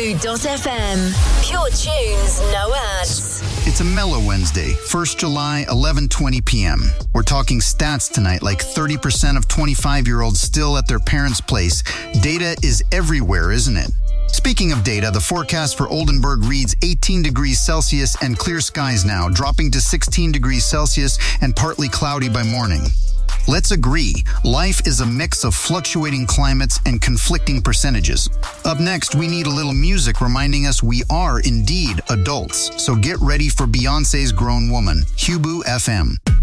Fubu.fm. Pure tunes, no ads. It's a mellow Wednesday, 1st July, 11:20 p.m. We're talking stats tonight, like 30% of 25-year-olds still at their parents' place. Data is everywhere, isn't it? Speaking of data, the forecast for Oldenburg reads 18 degrees Celsius and clear skies now, dropping to 16 degrees Celsius and partly cloudy by morning. Let's agree, life is a mix of fluctuating climates and conflicting percentages. Up next, we need a little music reminding us we are indeed adults. So get ready for Beyoncé's Grown Woman, Fubu FM.